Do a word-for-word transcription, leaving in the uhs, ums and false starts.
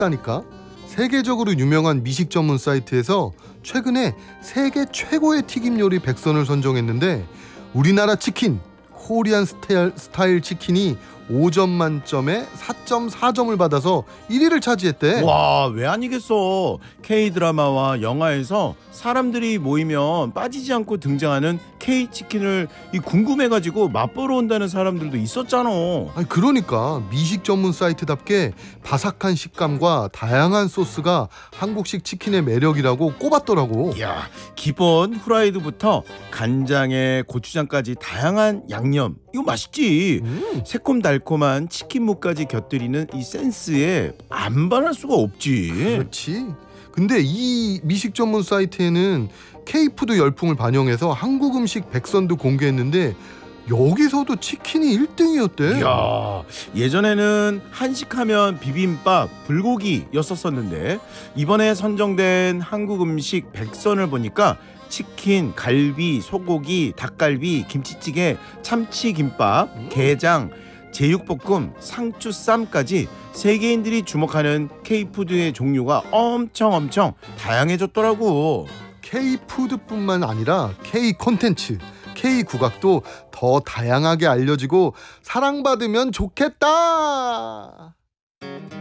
탔다니까. 세계적으로 유명한 미식 전문 사이트에서 최근에 세계 최고의 튀김 요리 백 선을 선정했는데 우리나라 치킨 코리안 스타일, 스타일 치킨이 오 점 만점에 사 점 사 점을 받아서 일 위를 차지했대. 와, 왜 아니겠어. K드라마와 영화에서 사람들이 모이면 빠지지 않고 등장하는 K치킨을 이 궁금해가지고 맛보러 온다는 사람들도 있었잖아. 아니 그러니까 미식 전문 사이트답게 바삭한 식감과 다양한 소스가 한국식 치킨의 매력이라고 꼽았더라고. 이야, 기본 후라이드부터 간장에 고추장까지 다양한 양념, 이거 맛있지. 음. 새콤달콤한 치킨무까지 곁들이는 이 센스에 안 반할 수가 없지. 그렇지. 근데 이 미식 전문 사이트에는 K푸드 열풍을 반영해서 한국 음식 백 선도 공개했는데 여기서도 치킨이 일 등이었대. 이야, 예전에는 한식하면 비빔밥, 불고기였었었는데 이번에 선정된 한국 음식 백 선을 보니까 치킨, 갈비, 소고기, 닭갈비, 김치찌개, 참치김밥, 음. 게장, 제육볶음, 상추쌈까지 세계인들이 주목하는 K푸드의 종류가 엄청 엄청 다양해졌더라고. K푸드뿐만 아니라 K 콘텐츠, K 국악도 더 다양하게 알려지고 사랑받으면 좋겠다.